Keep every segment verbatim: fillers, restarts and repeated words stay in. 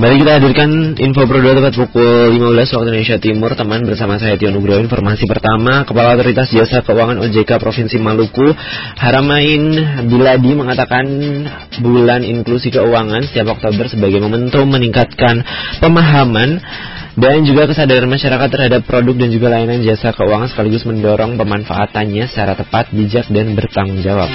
Kembali kita hadirkan info Pro dua tepat pukul lima belas waktu Indonesia Timur. Teman, bersama saya Tio Nugroho. Informasi pertama, Kepala Otoritas Jasa Keuangan O J K Provinsi Maluku, Haramain Biladi, mengatakan bulan inklusi keuangan setiap Oktober sebagai momentum meningkatkan pemahaman dan juga kesadaran masyarakat terhadap produk dan juga layanan jasa keuangan, sekaligus mendorong pemanfaatannya secara tepat, bijak, dan bertanggung jawab.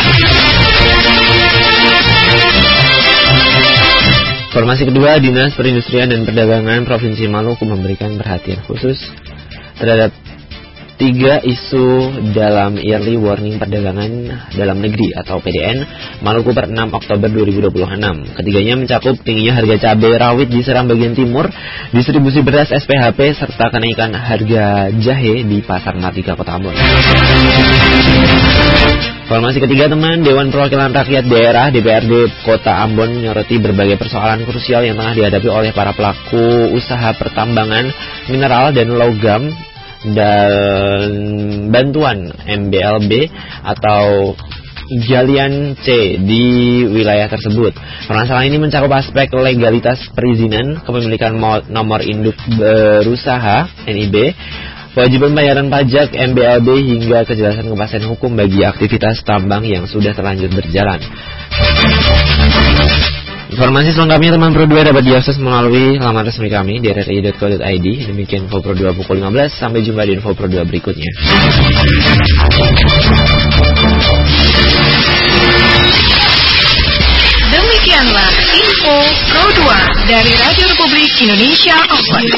Informasi kedua, Dinas Perindustrian dan Perdagangan Provinsi Maluku memberikan perhatian khusus terhadap tiga isu dalam Yearly Warning Perdagangan Dalam Negeri atau P D N Maluku per enam Oktober dua ribu dua puluh enam. Ketiganya mencakup tingginya harga cabai rawit di Seram bagian timur, distribusi beras S P H P, serta kenaikan harga jahe di Pasar Martika Kota Ambon. Informasi ketiga, teman, Dewan Perwakilan Rakyat Daerah D P R D Kota Ambon menyoroti berbagai persoalan krusial yang tengah dihadapi oleh para pelaku usaha pertambangan mineral dan logam dan bantuan M B L B atau galian C di wilayah tersebut. Permasalahan ini mencakup aspek legalitas perizinan, kepemilikan nomor induk berusaha N I B, kewajiban bayaran pajak M B L B, hingga kejelasan kepastian hukum bagi aktivitas tambang yang sudah terlanjur berjalan. Informasi selengkapnya, teman, Pro dua dapat diakses melalui laman resmi kami di r r i dot co dot i d. Demikian info Pro dua pukul lima belas. Sampai jumpa di info Pro dua berikutnya. Demikianlah info Pro dua dari Radio Republik Indonesia Ambon.